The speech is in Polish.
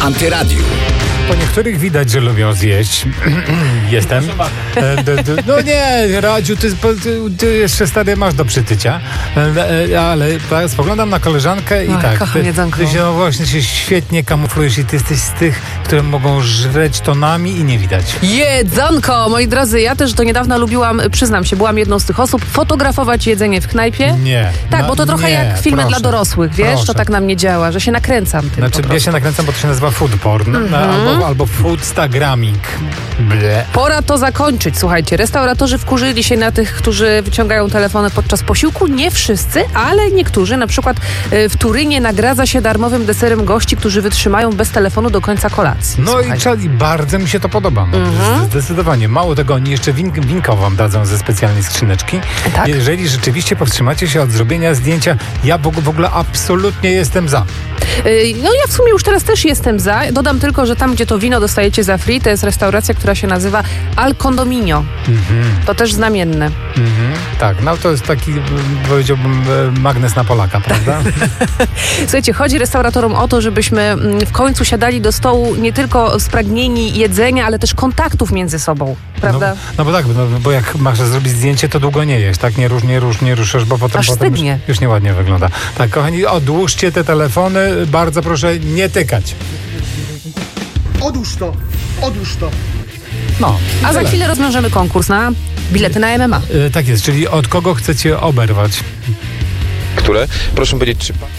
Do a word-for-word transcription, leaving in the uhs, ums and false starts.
Antyradiu. Po niektórych widać, że lubią zjeść. Jestem. E, d, d, no nie, Radziu, ty, ty, ty jeszcze stary masz do przytycia. E, ale spoglądam na koleżankę i Oj, tak. kocham Ty, jedzonko. ty się no właśnie się świetnie kamuflujesz i ty jesteś z tych, które mogą żreć tonami i nie widać. Jedzonko, moi drodzy, ja też do niedawna lubiłam, przyznam się, byłam jedną z tych osób, fotografować jedzenie w knajpie. Nie. Tak, no, bo to trochę nie, jak filmy proszę, dla dorosłych, wiesz? proszę. To tak na mnie działa, że się nakręcam tym Znaczy, po ja się nakręcam, bo to się nazywa food porn, Mhm. albo, albo foodstagramming. Ble. Pora to zakończyć. Słuchajcie, restauratorzy wkurzyli się na tych, którzy wyciągają telefony podczas posiłku. Nie wszyscy, ale niektórzy. Na przykład y, w Turynie nagradza się darmowym deserem gości, którzy wytrzymają bez telefonu do końca kolacji. No Słuchaj. i, czad, i bardzo mi się to podoba. No, Mhm. Zdecydowanie. Mało tego, oni jeszcze win, winko wam dadzą ze specjalnej skrzyneczki. Tak? Jeżeli rzeczywiście powstrzymacie się od zrobienia zdjęcia, ja w ogóle, w ogóle absolutnie jestem za. Y, No ja w sumie już teraz też jestem za. Dodam tylko, że tam, gdzie to wino dostajecie za free, to jest restauracja, która się nazywa Al Condominio. Mhm. To też znamienne. Mhm. Tak, no to jest taki, powiedziałbym, e, magnes na Polaka, prawda? Słuchajcie, chodzi restauratorom o to, żebyśmy mm, w końcu siadali do stołu nie tylko spragnieni jedzenia, ale też kontaktów między sobą, prawda? No, no bo tak, no, bo jak masz zrobić zdjęcie, to długo nie jesz, tak? Nie rusz, nie rusz, nie ruszasz, bo potem, Aż potem już, stygnie. już nieładnie wygląda. Tak, kochani, odłóżcie te telefony, bardzo proszę nie tykać. Odłóż to, odłóż to. No, i A za tyle. chwilę rozwiążemy konkurs na bilety na M M A. E, tak jest, czyli od kogo chcecie oberwać? Które? Proszę powiedzieć, czy pan...